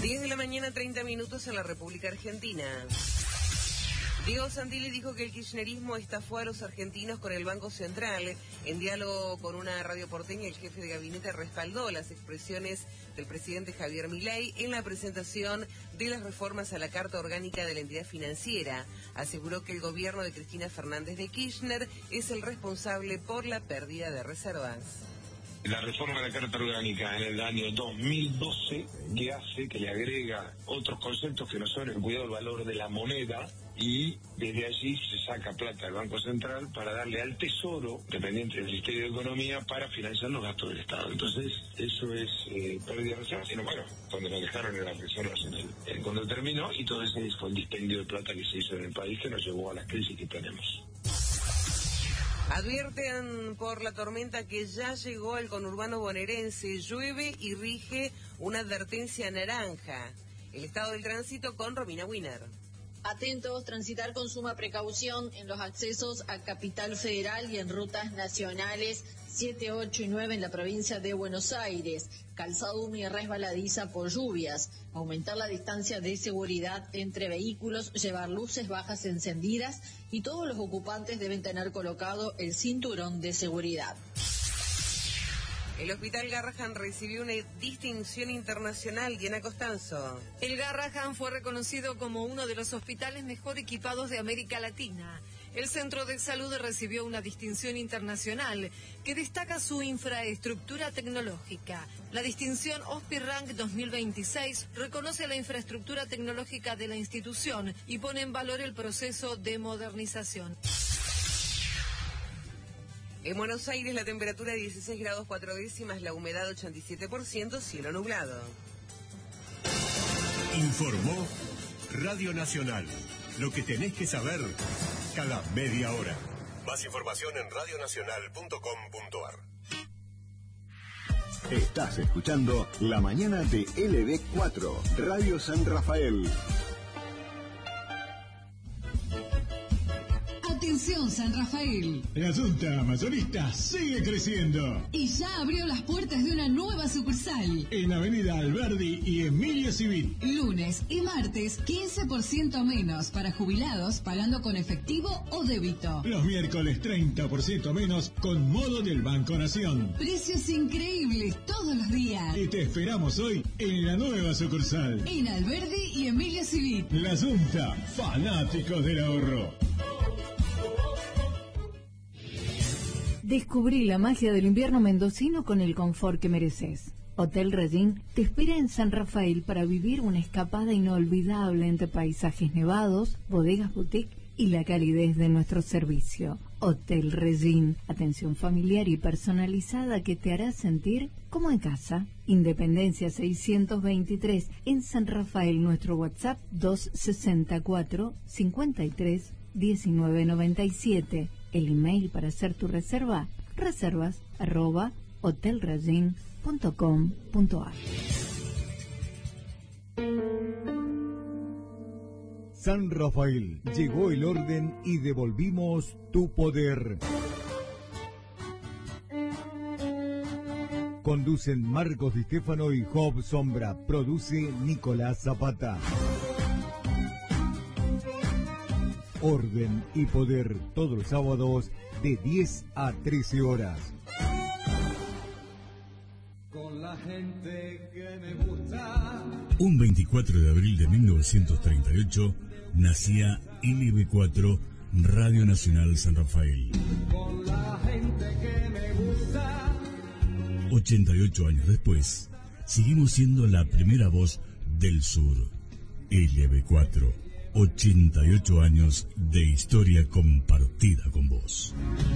10 de la mañana, 30 minutos en la República Argentina. Diego Santilli dijo que el kirchnerismo estafó a los argentinos con el Banco Central. En diálogo con una radio porteña, el jefe de gabinete respaldó las expresiones del presidente Javier Milei en la presentación de las reformas a la Carta Orgánica de la entidad financiera. Aseguró que el gobierno de Cristina Fernández de Kirchner es el responsable por la pérdida de reservas. La reforma de la Carta Orgánica en el año 2012, que le agrega otros conceptos que no son el cuidado del valor de la moneda, y desde allí se saca plata del Banco Central para darle al Tesoro, dependiente del Ministerio de Economía, para financiar los gastos del Estado. Entonces, eso es pérdida de reservas, sino bueno, cuando nos dejaron en las reservas cuando terminó, y todo ese fue el dispendio de plata que se hizo en el país que nos llevó a la crisis que tenemos. Advierten por la tormenta que ya llegó al conurbano bonaerense. Llueve y rige una advertencia naranja. El estado del tránsito con Romina Wiener. Atentos, transitar con suma precaución en los accesos a Capital Federal y en rutas nacionales 7, 8 y 9 en la provincia de Buenos Aires. Calzado húmedo y resbaladiza por lluvias. Aumentar la distancia de seguridad entre vehículos, llevar luces bajas encendidas y todos los ocupantes deben tener colocado el cinturón de seguridad. El Hospital Garrahan recibió una distinción internacional. Diana Costanzo. El Garrahan fue reconocido como uno de los hospitales mejor equipados de América Latina. El centro de salud recibió una distinción internacional que destaca su infraestructura tecnológica. La distinción HospiRank 2026 reconoce la infraestructura tecnológica de la institución y pone en valor el proceso de modernización. En Buenos Aires la temperatura 16 grados 4 décimas, la humedad 87%, cielo nublado. Informó Radio Nacional. Lo que tenés que saber cada media hora. Más información en radionacional.com.ar. Estás escuchando La Mañana de LB4, Radio San Rafael. Atención San Rafael. La Junta Amazonista sigue creciendo. Y ya abrió las puertas de una nueva sucursal. En Avenida Alberdi y Emilia Civil. Lunes y martes, 15% menos para jubilados pagando con efectivo o débito. Los miércoles, 30% menos con modo del Banco Nación. Precios increíbles todos los días. Y te esperamos hoy en la nueva sucursal. En Alberdi y Emilia Civil. La Junta, fanáticos del ahorro. Descubrí la magia del invierno mendocino con el confort que mereces. Hotel Regín te espera en San Rafael para vivir una escapada inolvidable entre paisajes nevados, bodegas boutique y la calidez de nuestro servicio. Hotel Regín, atención familiar y personalizada que te hará sentir como en casa. Independencia 623 en San Rafael. Nuestro WhatsApp 264 53 1997. El email para hacer tu reserva, reservas@hotelregin.com.ar. San Rafael, llegó el orden y devolvimos tu poder. Conducen Marcos Di Stefano y Job Sombra. Produce Nicolás Zapata. Orden y Poder, todos los sábados de 10 a 13 horas. Con la gente que me gusta. Un 24 de abril de 1938 nacía LB4, Radio Nacional San Rafael. Con la gente que me gusta. 88 años después, seguimos siendo la primera voz del sur. LB4. 88 años de historia compartida con vos.